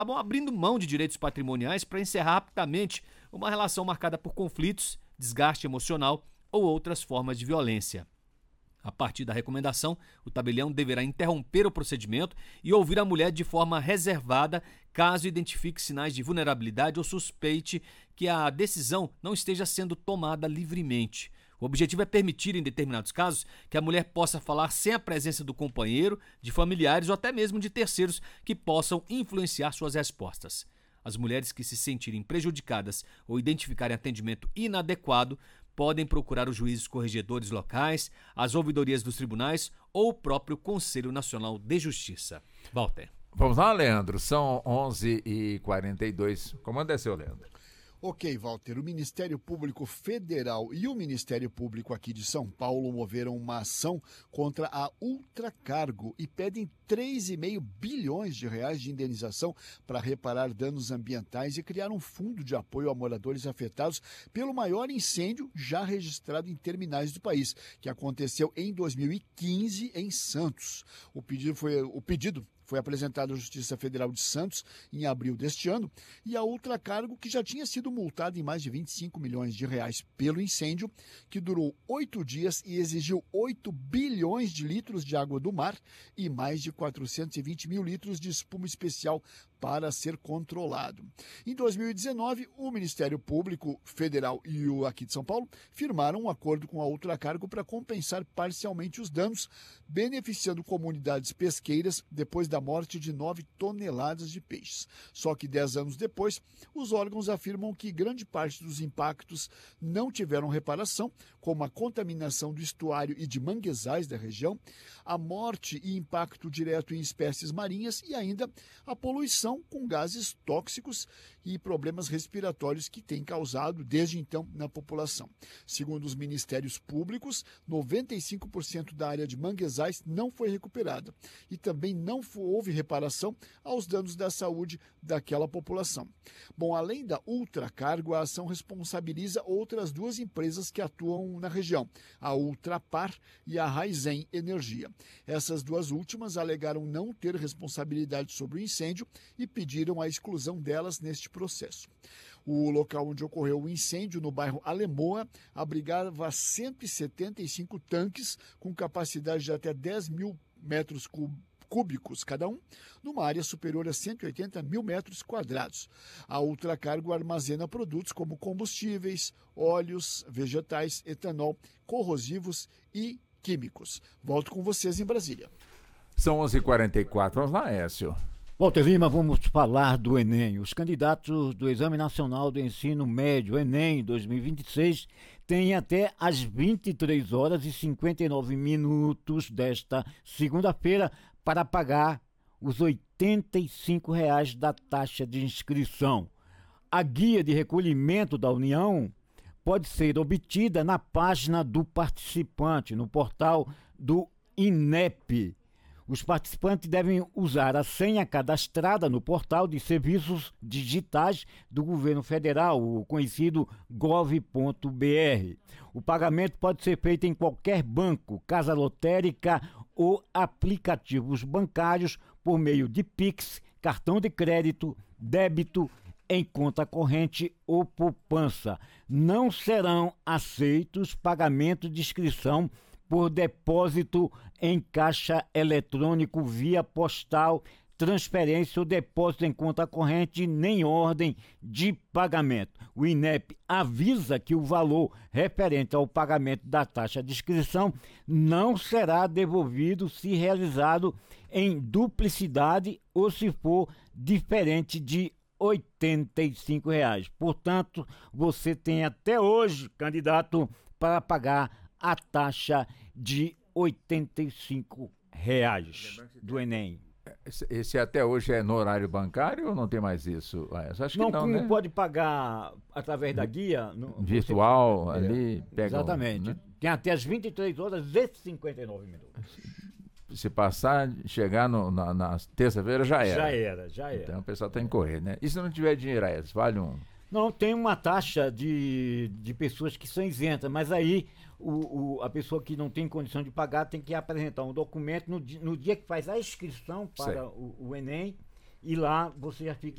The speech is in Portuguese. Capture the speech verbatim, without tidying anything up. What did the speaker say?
acabam abrindo mão de direitos patrimoniais para encerrar rapidamente uma relação marcada por conflitos, desgaste emocional ou outras formas de violência. A partir da recomendação, o tabelião deverá interromper o procedimento e ouvir a mulher de forma reservada caso identifique sinais de vulnerabilidade ou suspeite que a decisão não esteja sendo tomada livremente. O objetivo é permitir, em determinados casos, que a mulher possa falar sem a presença do companheiro, de familiares ou até mesmo de terceiros que possam influenciar suas respostas. As mulheres que se sentirem prejudicadas ou identificarem atendimento inadequado podem procurar os juízes corregedores locais, as ouvidorias dos tribunais ou o próprio Conselho Nacional de Justiça. Walter. Vamos lá, Leandro. São onze e quarenta e dois. Comanda é seu, Leandro. Ok, Walter, o Ministério Público Federal e o Ministério Público aqui de São Paulo moveram uma ação contra a Ultracargo e pedem três vírgula cinco bilhões de reais de indenização para reparar danos ambientais e criar um fundo de apoio a moradores afetados pelo maior incêndio já registrado em terminais do país, que aconteceu em dois mil e quinze em Santos. O pedido foi o pedido Foi apresentado à Justiça Federal de Santos em abril deste ano e a Ultracargo, que já tinha sido multada em mais de vinte e cinco milhões de reais pelo incêndio, que durou oito dias e exigiu oito bilhões de litros de água do mar e mais de quatrocentos e vinte mil litros de espuma especial para ser controlado. Em dois mil e dezenove, o Ministério Público Federal e o aqui de São Paulo firmaram um acordo com a Ultracargo para compensar parcialmente os danos, beneficiando comunidades pesqueiras depois da morte de nove toneladas de peixes. Só que dez anos depois, os órgãos afirmam que grande parte dos impactos não tiveram reparação, como a contaminação do estuário e de manguezais da região, a morte e impacto direto em espécies marinhas e ainda a poluição com gases tóxicos e problemas respiratórios que tem causado desde então na população. Segundo os ministérios públicos, noventa e cinco por cento da área de manguezais não foi recuperada e também não houve reparação aos danos da saúde daquela população. Bom, além da Ultracargo, a ação responsabiliza outras duas empresas que atuam na região, a Ultrapar e a Raizen Energia. Essas duas últimas alegaram não ter responsabilidade sobre o incêndio e pediram a exclusão delas neste processo. O local onde ocorreu o incêndio, no bairro Alemoa, abrigava cento e setenta e cinco tanques com capacidade de até dez mil metros cúbicos cada um, numa área superior a cento e oitenta mil metros quadrados. A Ultracargo armazena produtos como combustíveis, óleos, vegetais, etanol, corrosivos e químicos. Volto com vocês em Brasília. São onze e quarenta e quatro. Vamos lá, Écio. Walter Lima, vamos falar do Enem. Os candidatos do Exame Nacional do Ensino Médio, Enem dois mil e vinte e seis, têm até às vinte e três horas e cinquenta e nove minutos desta segunda-feira para pagar os oitenta e cinco reais da taxa de inscrição. A guia de recolhimento da União pode ser obtida na página do participante, no portal do INEP. Os participantes devem usar a senha cadastrada no portal de serviços digitais do governo federal, o conhecido gov ponto br. O pagamento pode ser feito em qualquer banco, casa lotérica ou aplicativos bancários por meio de Pix, cartão de crédito, débito, em conta corrente ou poupança. Não serão aceitos pagamentos de inscrição por depósito em caixa eletrônico via postal, transferência ou depósito em conta corrente, nem ordem de pagamento. O INEP avisa que o valor referente ao pagamento da taxa de inscrição não será devolvido se realizado em duplicidade ou se for diferente de oitenta e cinco reais. Portanto, você tem até hoje, candidato, para pagar a taxa de oitenta e cinco reais do Enem. Esse, esse até hoje é no horário bancário ou não tem mais isso? Acho não, que não, não né? Pode pagar através da guia. No, virtual, você, ali, é, pega exatamente. Um, né? Tem até as vinte e três horas e cinquenta e nove minutos. Se passar, chegar no, na, na terça-feira, já era. Já era, já era. Então o pessoal tem que correr, né? E se não tiver dinheiro, aí, vale um... Não, tem uma taxa de, de pessoas que são isentas, mas aí o, o, a pessoa que não tem condição de pagar tem que apresentar um documento no, no dia que faz a inscrição para o, o Enem e lá você já fica